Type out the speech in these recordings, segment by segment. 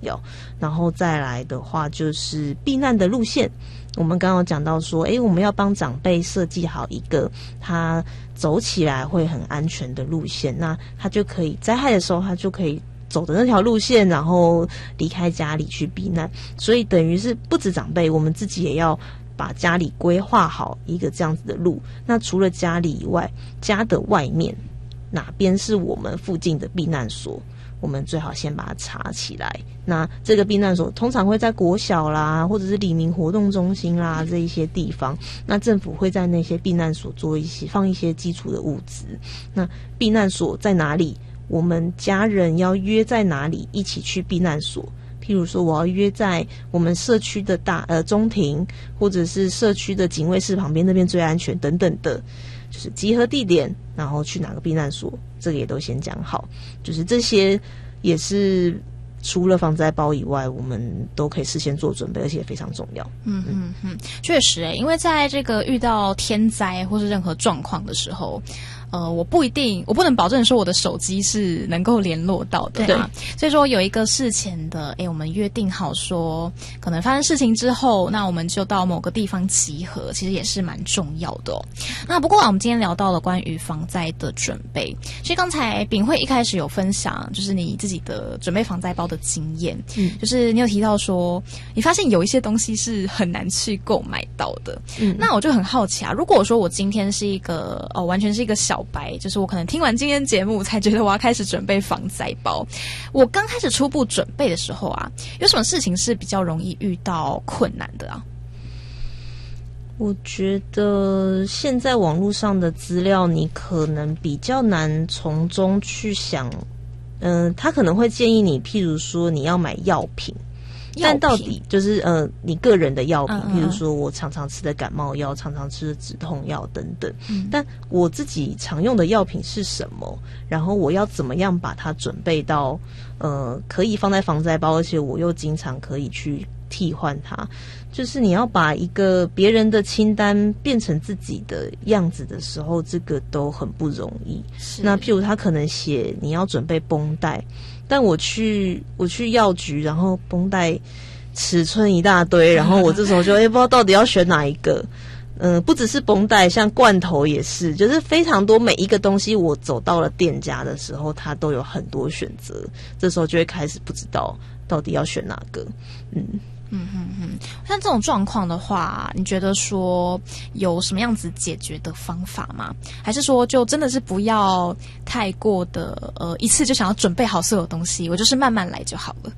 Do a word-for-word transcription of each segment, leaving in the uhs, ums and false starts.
要。然后再来的话就是避难的路线，我们刚刚有讲到说，诶，我们要帮长辈设计好一个他走起来会很安全的路线，那他就可以灾害的时候他就可以走的那条路线，然后离开家里去避难。所以等于是不止长辈，我们自己也要把家里规划好一个这样子的路。那除了家里以外，家的外面哪边是我们附近的避难所，我们最好先把它查起来。那这个避难所通常会在国小啦，或者是里民活动中心啦这一些地方，那政府会在那些避难所做一些放一些基础的物资。那避难所在哪里，我们家人要约在哪里一起去避难所，譬如说我要约在我们社区的大呃中庭，或者是社区的警卫室旁边，那边最安全等等的，就是集合地点，然后去哪个避难所，这个也都先讲好。就是这些也是除了防灾包以外，我们都可以事先做准备，而且也非常重要。 嗯嗯嗯，确实诶，因为在这个遇到天灾或是任何状况的时候，呃，我不一定，我不能保证说我的手机是能够联络到的嘛。所以说有一个事前的，诶，我们约定好说，可能发生事情之后，那我们就到某个地方集合，其实也是蛮重要的哦。那不过啊，我们今天聊到了关于防灾的准备，所以刚才秉慧一开始有分享，就是你自己的准备防灾包的经验，嗯，就是你有提到说，你发现有一些东西是很难去购买到的。嗯，那我就很好奇啊，如果说我今天是一个哦，完全是一个小白，就是我可能听完今天节目才觉得我要开始准备防灾包，我刚开始初步准备的时候啊，有什么事情是比较容易遇到困难的啊？ 我觉得现在网络上的资料，你可能比较难从中去想，嗯、呃，他可能会建议你，譬如说你要买药品。但到底就是呃，你个人的药品，比如说我常常吃的感冒药，常常吃的止痛药等等。嗯，但我自己常用的药品是什么？然后我要怎么样把它准备到呃，可以放在防灾包，而且我又经常可以去替换它。就是你要把一个别人的清单变成自己的样子的时候，这个都很不容易。那譬如他可能写你要准备绷带。但我去我去药局，然后绷带尺寸一大堆，然后我这时候就哎、欸、不知道到底要选哪一个。嗯、呃，不只是绷带，像罐头也是，就是非常多，每一个东西我走到了店家的时候，它都有很多选择，这时候就会开始不知道到底要选哪个。嗯嗯嗯嗯，像这种状况的话，你觉得说有什么样子解决的方法吗？还是说就真的是不要太过的呃一次就想要准备好所有东西，我就是慢慢来就好了？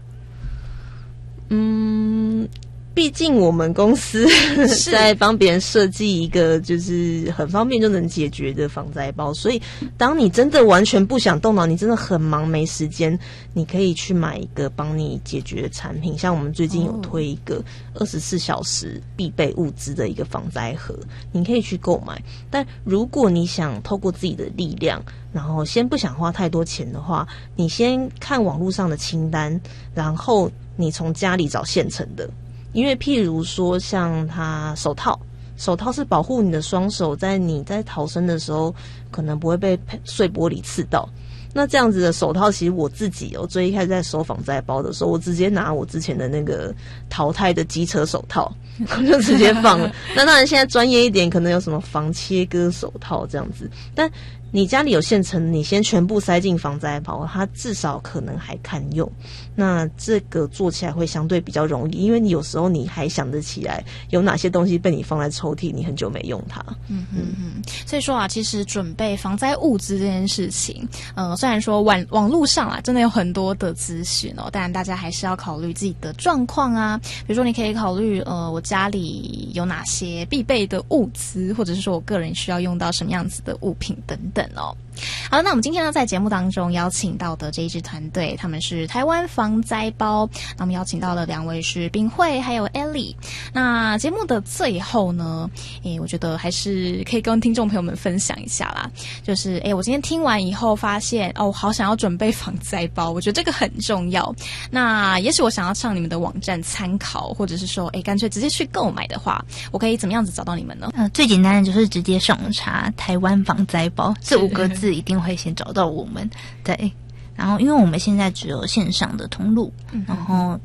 嗯。毕竟我们公司在帮别人设计一个就是很方便就能解决的防灾包，所以当你真的完全不想动脑，你真的很忙没时间，你可以去买一个帮你解决的产品。像我们最近有推一个二十四小时必备物资的一个防灾盒，你可以去购买。但如果你想透过自己的力量，然后先不想花太多钱的话，你先看网络上的清单，然后你从家里找现成的。因为譬如说像他手套，手套是保护你的双手，在你在逃生的时候可能不会被碎玻璃刺到。那这样子的手套，其实我自己哦，最一开始在收防灾包的时候，我直接拿我之前的那个淘汰的机车手套，我就直接放了。那当然现在专业一点，可能有什么防切割手套这样子，但你家里有现成，你先全部塞进防灾包，它至少可能还堪用。那这个做起来会相对比较容易，因为你有时候你还想得起来有哪些东西被你放在抽屉，你很久没用它。 嗯嗯嗯。所以说啊，其实准备防灾物资这件事情，呃，虽然说网网络上啊真的有很多的资讯哦，当然大家还是要考虑自己的状况啊。比如说你可以考虑呃，我家里有哪些必备的物资，或者是说我个人需要用到什么样子的物品等等哦。好，那我们今天呢，在节目当中邀请到的这一支团队，他们是台湾防灾包。那我们邀请到了两位是秉慧还有 Ellie。那节目的最后呢，诶，我觉得还是可以跟听众朋友们分享一下啦。就是诶，我今天听完以后发现，哦，好想要准备防灾包，我觉得这个很重要。那也许我想要上你们的网站参考，或者是说，诶，干脆直接去购买的话，我可以怎么样子找到你们呢？ 呃，最简单的就是直接上网查台湾防灾包这五个字，一定会先找到我们。对，然后因为我们现在只有线上的通路，嗯、然后